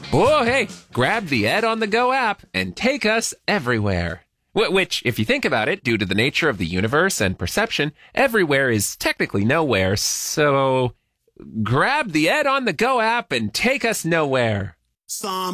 Oh, hey, grab the Ed on the Go app and take us everywhere. Which, if you think about it, due to the nature of the universe and perception, everywhere is technically nowhere, so grab the Ed on the Go app and take us nowhere.